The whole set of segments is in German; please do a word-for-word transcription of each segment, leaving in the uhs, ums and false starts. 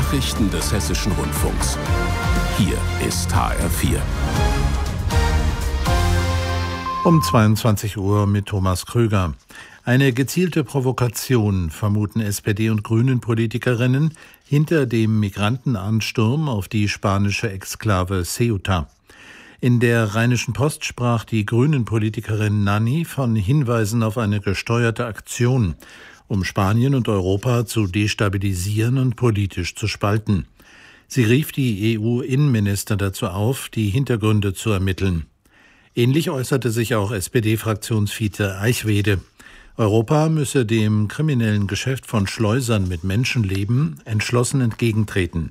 Nachrichten des Hessischen Rundfunks. Hier ist H R vier. Um zweiundzwanzig Uhr mit Thomas Krüger. Eine gezielte Provokation vermuten S P D- und Grünen-Politikerinnen hinter dem Migrantenansturm auf die spanische Exklave Ceuta. In der Rheinischen Post sprach die Grünen-Politikerin Nanni von Hinweisen auf eine gesteuerte Aktion, um Spanien und Europa zu destabilisieren und politisch zu spalten. Sie rief die E U-Innenminister dazu auf, die Hintergründe zu ermitteln. Ähnlich äußerte sich auch S P D-Fraktionsvize Eichwede. Europa müsse dem kriminellen Geschäft von Schleusern mit Menschenleben entschlossen entgegentreten.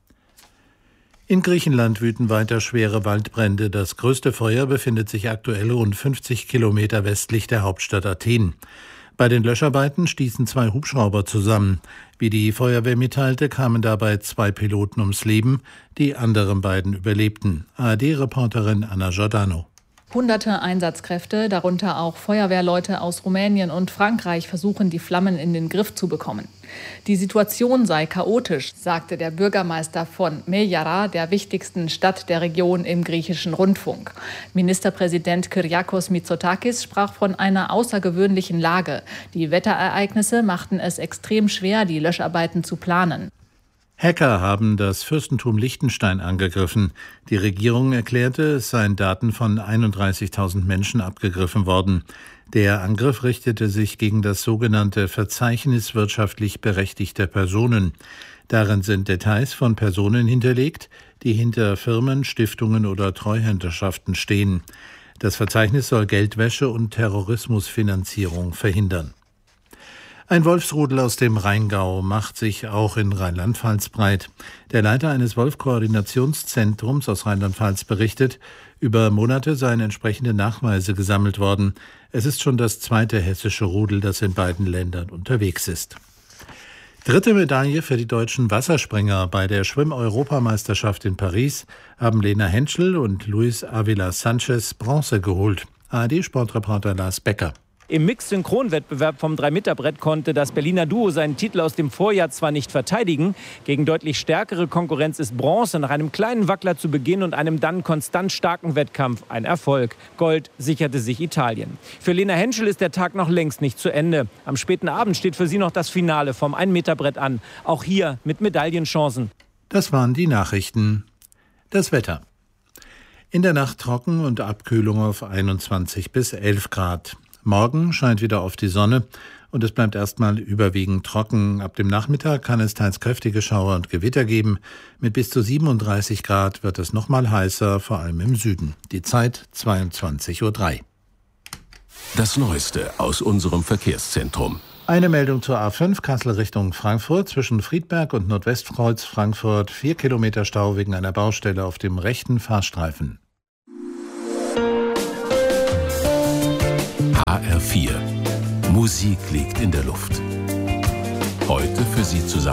In Griechenland wüten weiter schwere Waldbrände. Das größte Feuer befindet sich aktuell rund fünfzig Kilometer westlich der Hauptstadt Athen. Bei den Löscharbeiten stießen zwei Hubschrauber zusammen. Wie die Feuerwehr mitteilte, kamen dabei zwei Piloten ums Leben, die anderen beiden überlebten. A R D-Reporterin Anna Giordano. Hunderte Einsatzkräfte, darunter auch Feuerwehrleute aus Rumänien und Frankreich, versuchen, die Flammen in den Griff zu bekommen. Die Situation sei chaotisch, sagte der Bürgermeister von Meyara, der wichtigsten Stadt der Region, im griechischen Rundfunk. Ministerpräsident Kyriakos Mitsotakis sprach von einer außergewöhnlichen Lage. Die Wetterereignisse machten es extrem schwer, die Löscharbeiten zu planen. Hacker haben das Fürstentum Liechtenstein angegriffen. Die Regierung erklärte, es seien Daten von einunddreißigtausend Menschen abgegriffen worden. Der Angriff richtete sich gegen das sogenannte Verzeichnis wirtschaftlich berechtigter Personen. Darin sind Details von Personen hinterlegt, die hinter Firmen, Stiftungen oder Treuhänderschaften stehen. Das Verzeichnis soll Geldwäsche und Terrorismusfinanzierung verhindern. Ein Wolfsrudel aus dem Rheingau macht sich auch in Rheinland-Pfalz breit. Der Leiter eines Wolfkoordinationszentrums aus Rheinland-Pfalz berichtet, über Monate seien entsprechende Nachweise gesammelt worden. Es ist schon das zweite hessische Rudel, das in beiden Ländern unterwegs ist. Dritte Medaille für die deutschen Wasserspringer. Bei der Schwimm-Europameisterschaft in Paris haben Lena Henschel und Luis Avila Sanchez Bronze geholt. A R D-Sportreporter Lars Becker. Im Mixed-Synchron-Wettbewerb vom drei-Meter-Brett konnte das Berliner Duo seinen Titel aus dem Vorjahr zwar nicht verteidigen. Gegen deutlich stärkere Konkurrenz ist Bronze nach einem kleinen Wackler zu Beginn und einem dann konstant starken Wettkampf ein Erfolg. Gold sicherte sich Italien. Für Lena Henschel ist der Tag noch längst nicht zu Ende. Am späten Abend steht für sie noch das Finale vom ein-Meter-Brett an. Auch hier mit Medaillenchancen. Das waren die Nachrichten. Das Wetter. In der Nacht trocken und Abkühlung auf einundzwanzig bis elf Grad. Morgen scheint wieder auf die Sonne und es bleibt erstmal überwiegend trocken. Ab dem Nachmittag kann es teils kräftige Schauer und Gewitter geben. Mit bis zu siebenunddreißig Grad wird es noch mal heißer, vor allem im Süden. Die Zeit zweiundzwanzig Uhr drei. Das Neueste aus unserem Verkehrszentrum. Eine Meldung zur A fünf Kassel Richtung Frankfurt. Zwischen Friedberg und Nordwestkreuz Frankfurt vier Kilometer Stau wegen einer Baustelle auf dem rechten Fahrstreifen. H R vier. Musik liegt in der Luft. Heute für Sie zusammen